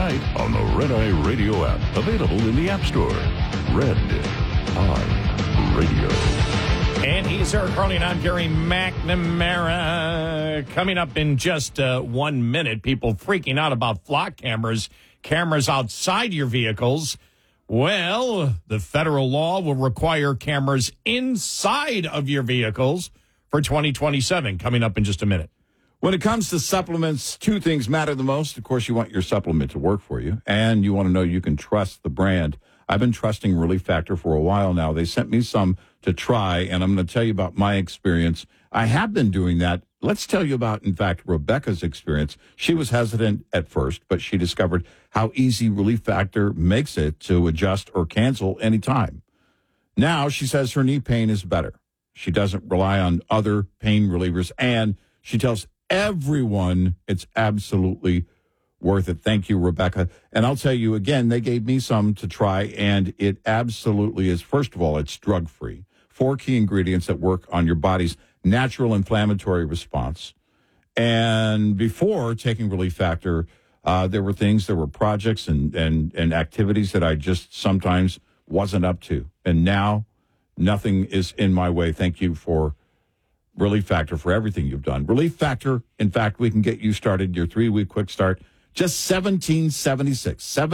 tonight on the Red Eye Radio app. Available in the App Store. Red Eye Radio. And he's Eric Carly, and I'm Gary McNamara. Coming up in just 1 minute, people freaking out about flock cameras outside your vehicles. Well, the federal law will require cameras inside of your vehicles for 2027. Coming up in just a minute. When it comes to supplements, two things matter the most. Of course, you want your supplement to work for you, and you want to know you can trust the brand. I've been trusting Relief Factor for a while now. They sent me some to try, and I'm going to tell you about my experience. I have been doing that. Let's tell you about, in fact, Rebecca's experience. She was hesitant at first, but she discovered how easy Relief Factor makes it to adjust or cancel anytime. Now she says her knee pain is better. She doesn't rely on other pain relievers, and she tells everyone it's absolutely worth it. Thank you, Rebecca. And I'll tell you again, they gave me some to try, and it absolutely is. First of all, it's drug-free. 4 key ingredients that work on your body's natural inflammatory response. And before taking Relief Factor, there were projects and activities that I just sometimes wasn't up to. And now nothing is in my way. Thank you for Relief Factor for everything you've done. Relief Factor, in fact, we can get you started, your 3-week quick start, just $17.76,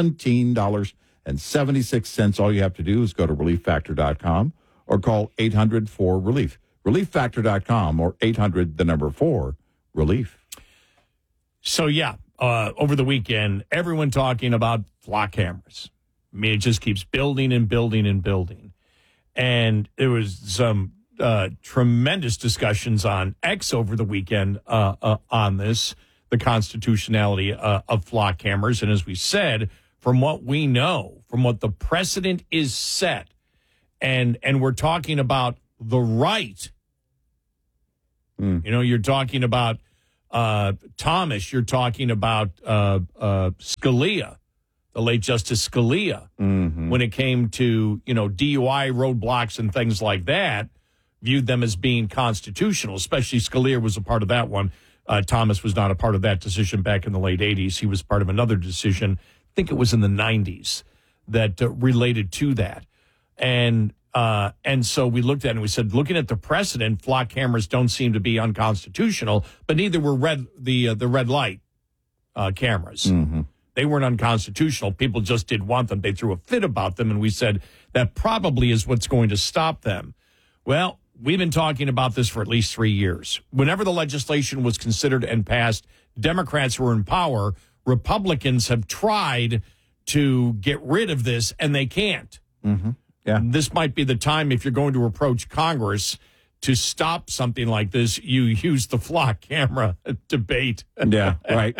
$17.76. All you have to do is go to ReliefFactor.com or call 800-4-RELIEF. ReliefFactor.com or 800-4-RELIEF. So, yeah, over the weekend, everyone talking about flock cameras. I mean, it just keeps building and building and building. And there was some tremendous discussions on X over the weekend on this, the constitutionality of flock cameras. And as we said, from what we know, from what the precedent is set, and we're talking about the right. You know, you're talking about Thomas, you're talking about Scalia, the late Justice Scalia, when it came to, DUI roadblocks and things like that, viewed them as being constitutional, especially Scalia was a part of that one. Thomas was not a part of that decision back in the late 80s. He was part of another decision, I think it was in the 90s, that related to that. And so we looked at it and we said, looking at the precedent, flock cameras don't seem to be unconstitutional, but neither were the red light cameras. They weren't unconstitutional. People just didn't want them. They threw a fit about them, and we said that probably is what's going to stop them. Well, we've been talking about this for at least 3 years. Whenever the legislation was considered and passed, Democrats were in power. Republicans have tried to get rid of this, and they can't. Yeah. This might be the time, if you're going to approach Congress to stop something like this, you use the flock camera debate. Yeah, right.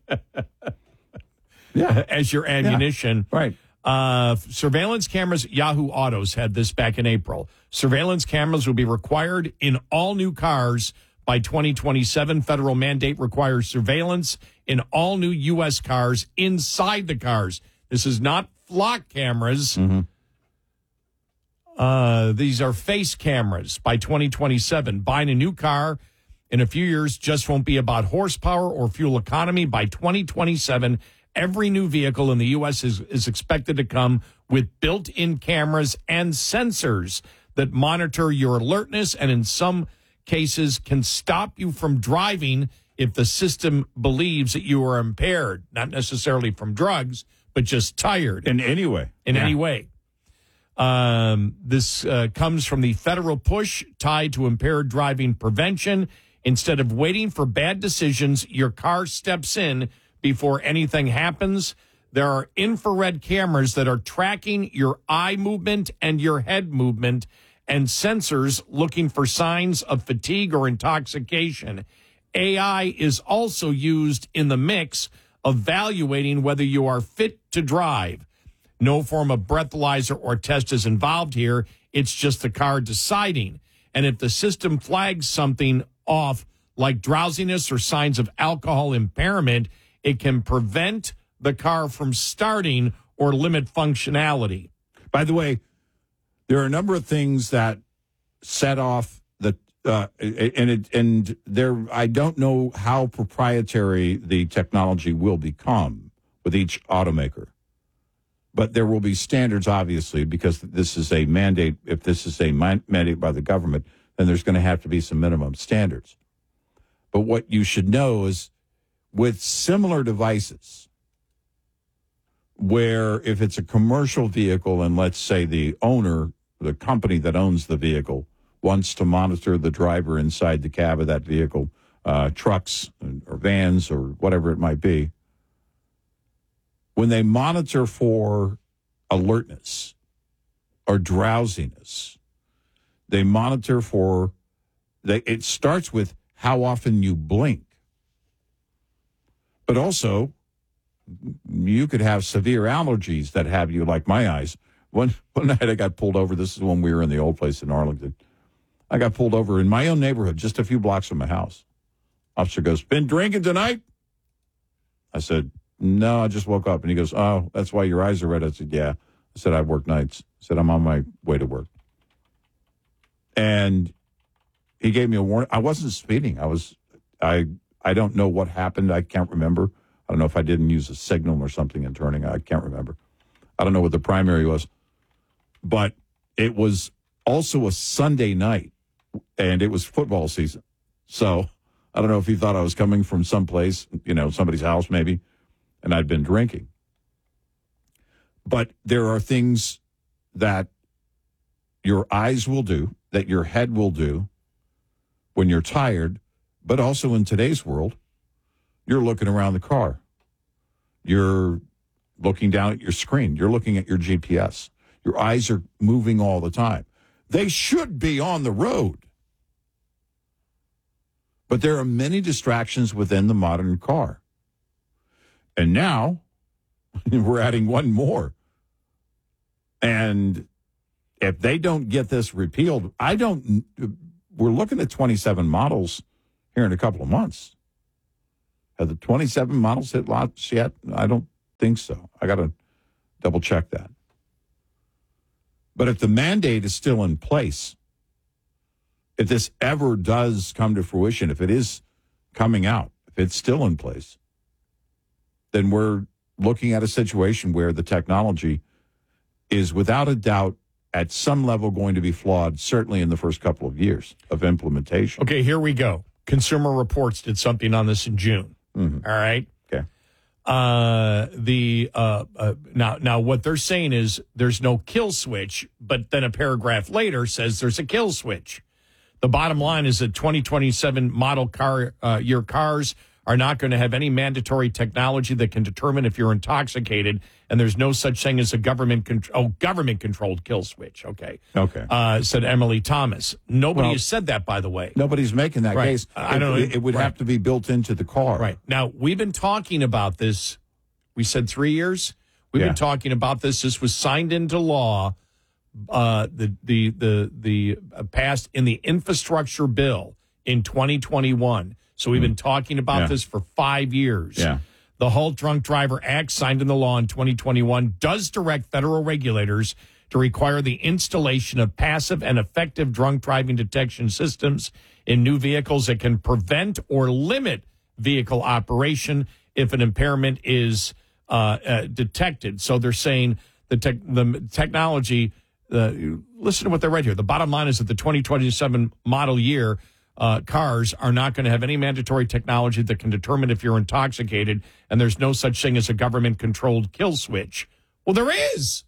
Yeah. As your ammunition. Yeah, right. Surveillance cameras, Yahoo Autos had this back in April. Surveillance cameras will be required in all new cars by 2027. Federal mandate requires surveillance in all new U.S. cars inside the cars. This is not flock cameras. These are face cameras by 2027. Buying a new car in a few years just won't be about horsepower or fuel economy. By 2027, every new vehicle in the U.S. is expected to come with built-in cameras and sensors that monitor your alertness and in some cases can stop you from driving if the system believes that you are impaired, not necessarily from drugs, but just tired. In any way. Any way. This comes from the federal push tied to impaired driving prevention. Instead of waiting for bad decisions, your car steps in before anything happens. There are infrared cameras that are tracking your eye movement and your head movement and sensors looking for signs of fatigue or intoxication. AI is also used in the mix, evaluating whether you are fit to drive. No form of breathalyzer or test is involved here. It's just the car deciding. And if the system flags something off, like drowsiness or signs of alcohol impairment, it can prevent the car from starting or limit functionality. By the way, there are a number of things that set off the I don't know how proprietary the technology will become, with each automaker. But there will be standards, obviously, because this is a mandate. If this is a mandate by the government, then there's going to have to be some minimum standards. But what you should know is with similar devices, where if it's a commercial vehicle and let's say the owner, the company that owns the vehicle, wants to monitor the driver inside the cab of that vehicle, trucks or vans or whatever it might be, when they monitor for alertness or drowsiness, they monitor for, it starts with how often you blink. But also, you could have severe allergies that have you, like my eyes. One night I got pulled over. This is when we were in the old place in Arlington. I got pulled over in my own neighborhood, just a few blocks from my house. Officer goes, "Been drinking tonight?" I said, "No, I just woke up." And he goes, "Oh, that's why your eyes are red." I said, "Yeah." I said, "I work nights." I said, "I'm on my way to work." And he gave me a warning. I wasn't speeding. I don't know what happened. I can't remember. I don't know if I didn't use a signal or something in turning. I can't remember. I don't know what the primary was. But it was also a Sunday night, and it was football season. So I don't know if he thought I was coming from someplace, somebody's house maybe, and I'd been drinking. But there are things that your eyes will do, that your head will do when you're tired, but also in today's world, you're looking around the car. You're looking down at your screen. You're looking at your GPS. Your eyes are moving all the time. They should be on the road. But there are many distractions within the modern car. And now we're adding one more. And if they don't get this repealed, we're looking at 27 models here in a couple of months. Have the 27 models hit lots yet? I don't think so. I got to double check that. But if the mandate is still in place, if this ever does come to fruition, if it is coming out, if it's still in place, then we're looking at a situation where the technology is without a doubt at some level going to be flawed, certainly in the first couple of years of implementation. Okay, here we go. Consumer Reports did something on this in June. Mm-hmm. All right. Okay. Now what they're saying is there's no kill switch, but then a paragraph later says there's a kill switch. The bottom line is that 2027 model year cars are not going to have any mandatory technology that can determine if you're intoxicated, and there's no such thing as a government-controlled kill switch. Okay. Said Emily Thomas. Nobody has said that, by the way. Nobody's making that case. I don't know. It would have to be built into the car. Right. Now, we've been talking about this. We said 3 years. We've been talking about this. This was signed into law. The passed in the infrastructure bill in 2021. So we've been talking about this for 5 years. Yeah. The Halt Drunk Driver Act, signed into law in 2021, does direct federal regulators to require the installation of passive and effective drunk driving detection systems in new vehicles that can prevent or limit vehicle operation if an impairment is detected. So they're saying the technology, listen to what they write here. The bottom line is that the 2027 model year cars are not going to have any mandatory technology that can determine if you're intoxicated, and there's no such thing as a government-controlled kill switch. Well, there is.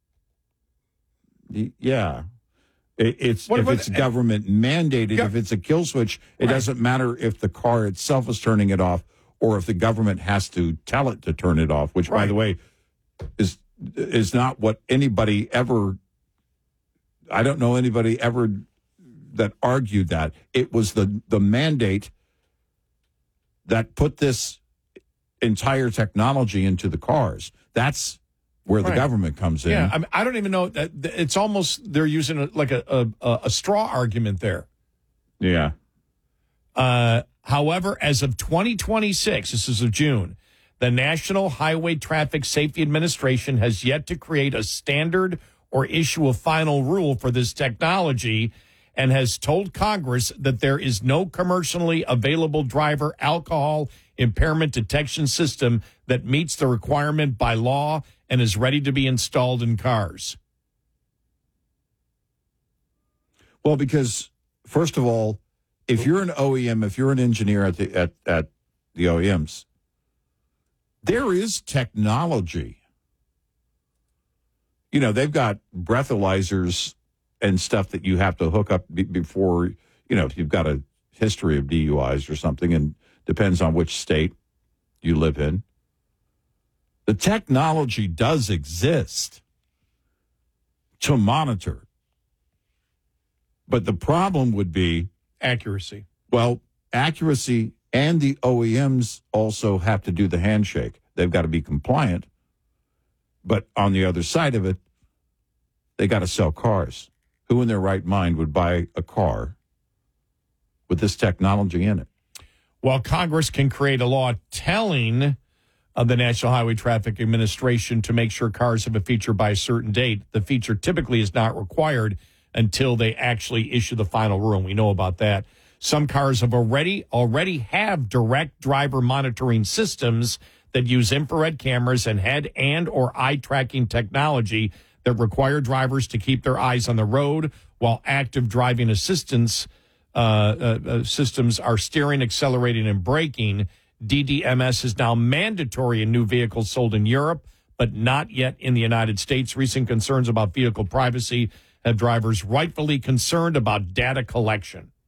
Yeah. If it's government mandated, if it's a kill switch, it doesn't matter if the car itself is turning it off or if the government has to tell it to turn it off, which, by the way, is not what anybody ever, I don't know anybody ever that argued that. It was the mandate that put this entire technology into the cars. That's where the government comes in. Yeah, I don't even know. It's almost they're using a straw argument there. Yeah. However, as of 2026, this is of June, the National Highway Traffic Safety Administration has yet to create a standard or issue a final rule for this technology, and has told Congress that there is no commercially available driver alcohol impairment detection system that meets the requirement by law and is ready to be installed in cars. Well, because first of all, if you're an OEM, if you're an engineer at the OEMs, there is technology. You know, they've got breathalyzers and stuff that you have to hook up before, you know, if you've got a history of DUIs or something, and depends on which state you live in. The technology does exist to monitor. But the problem would be accuracy. Well, accuracy, and the OEMs also have to do the handshake. They've got to be compliant. But on the other side of it, they got to sell cars. Who in their right mind would buy a car with this technology in it? Well, Congress can create a law telling the National Highway Traffic Administration to make sure cars have a feature by a certain date. The feature typically is not required until they actually issue the final rule. We know about that. Some cars have already have direct driver monitoring systems that use infrared cameras and head and or eye tracking technology that require drivers to keep their eyes on the road while active driving assistance systems are steering, accelerating, and braking. DDMS is now mandatory in new vehicles sold in Europe, but not yet in the United States. Recent concerns about vehicle privacy have drivers rightfully concerned about data collection.